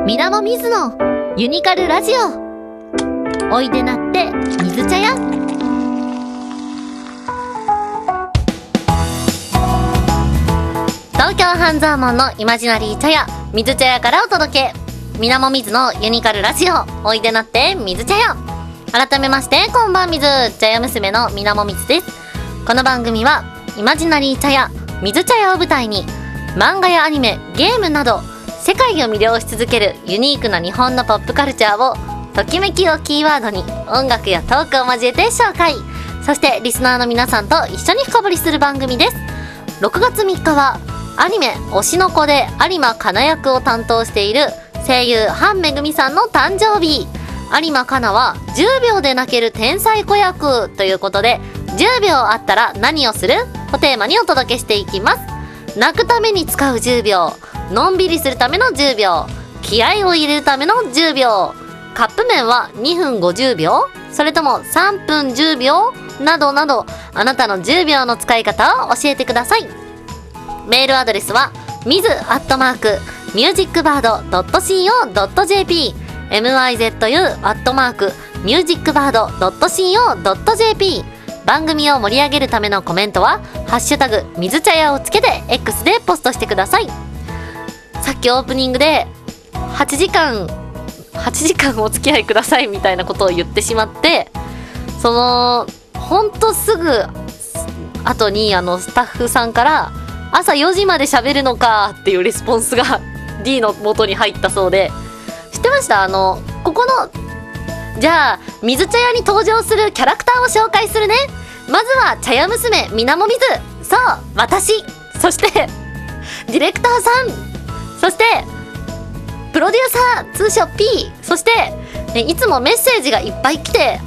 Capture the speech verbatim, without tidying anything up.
みなもみずのユニカルラジオ。おいでなって水茶屋。東京半沢門のイマジナリー茶屋、水茶屋からお届け。みなもみずのユニカルラジオ、おいでなって水茶屋。改めましてこんばんみず、茶屋娘のみなもみずです。この番組はイマジナリー茶屋、水茶屋を舞台に漫画やアニメ、ゲームなど世界を魅了し続けるユニークな日本のポップカルチャーをときめきをキーワードに音楽やトークを交えて紹介、そしてリスナーの皆さんと一緒に深掘りする番組です。ろくがつみっかはアニメ推しの子で有馬かな役を担当している声優半めぐみさんの誕生日。有馬かなはじゅうびょうで泣ける天才子役ということで、じゅうびょうあったら何をするをテーマにお届けしていきます。泣くために使うじゅうびょう、のんびりするためのじゅうびょう、気合を入れるためのじゅうびょう、カップ麺はにふんごじゅうびょう、それともさんぷんじゅうびょうなどなど、あなたのじゅうびょうの使い方を教えてください。メールアドレスはみずアットマークミュージックバードドットシーオードットジェーピー、 ミズ アットマークミュージックバードドットシーオードットジェーピー。 番組を盛り上げるためのコメントはハッシュタグ水茶屋をつけて X でポストしてください。さっきオープニングではちじかんはちじかんお付き合いくださいみたいなことを言ってしまって、そのほんとすぐ後にあのスタッフさんから朝よじまで喋るのかっていうレスポンスが D の元に入ったそうで、知ってました？あのここのじゃあ水茶屋に登場するキャラクターを紹介するね。まずは茶屋娘みなもみず、そう私、そしてディレクターさん、そしてプロデューサー通称 P、 そしていつもメッセージがいっぱい来て